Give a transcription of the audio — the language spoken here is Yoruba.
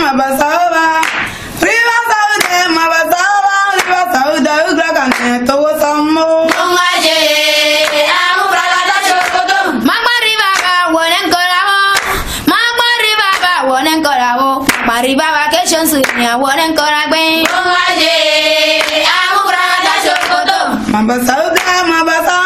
mabasaba. Riva sauda mabasaba. Riva sauda ugra kane to sammo. Ongaje amu bragada chokoto. Magmari baba wonen koramo. Magmari baba wonen koramo. Mari baba kesyon sunya wonen koragbe. Ongaje amu bragada chokoto. Mabasauda mabasaba.